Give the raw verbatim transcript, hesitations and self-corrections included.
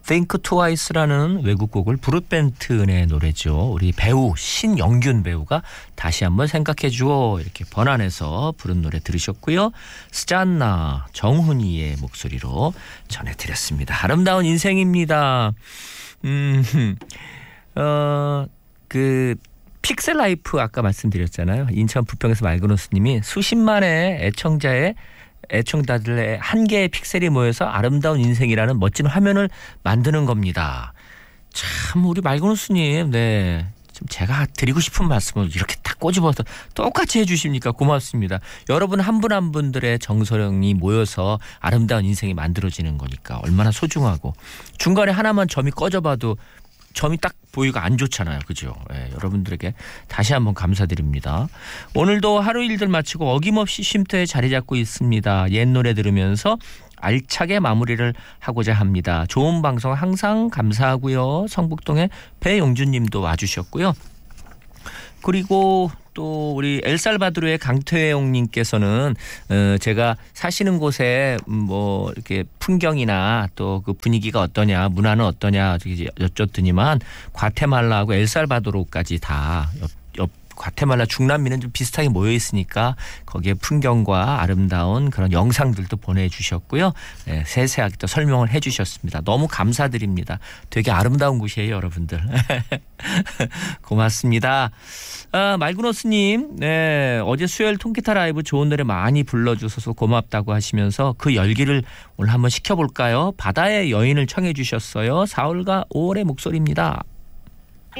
Think Twice라는 외국곡을 브루벤튼의 노래죠. 우리 배우 신영균 배우가 다시 한번 생각해주어 이렇게 번안해서 부른 노래 들으셨고요. 스잔나 정훈이의 목소리로 전해드렸습니다. 아름다운 인생입니다. 음, 어, 그 픽셀 라이프 아까 말씀드렸잖아요. 인천 부평에서 말그노스님이 수십만의 애청자의 애청자들의 한 개의 픽셀이 모여서 아름다운 인생이라는 멋진 화면을 만드는 겁니다. 참 우리 말그노스님, 네, 좀 제가 드리고 싶은 말씀을 이렇게 딱 꼬집어서 똑같이 해주십니까? 고맙습니다. 여러분 한 분 한 분들의 정서령이 모여서 아름다운 인생이 만들어지는 거니까 얼마나 소중하고, 중간에 하나만 점이 꺼져봐도 점이 딱 보기가 안 좋잖아요. 그죠? 네, 여러분들에게 다시 한번 감사드립니다. 오늘도 하루 일들 마치고 어김없이 쉼터에 자리 잡고 있습니다. 옛 노래 들으면서 알차게 마무리를 하고자 합니다. 좋은 방송 항상 감사하고요. 성북동의 배용준 님도 와주셨고요. 그리고 또 우리 엘살바도르의 강태용 님께서는 어 제가 사시는 곳에 뭐 이렇게 풍경이나 또 그 분위기가 어떠냐, 문화는 어떠냐 여쭸더니만 과테말라하고 엘살바도르까지 다 옆, 옆 과테말라 중남미는 좀 비슷하게 모여 있으니까 거기에 풍경과 아름다운 그런 영상들도 보내주셨고요. 네, 세세하게 또 설명을 해주셨습니다. 너무 감사드립니다. 되게 아름다운 곳이에요, 여러분들. 고맙습니다. 아, 말그노스님, 네, 어제 수요일 통기타 라이브 좋은 노래 많이 불러주셔서 고맙다고 하시면서 그 열기를 오늘 한번 시켜볼까요? 바다의 여인을 청해 주셨어요. 사월과 오월의 목소리입니다.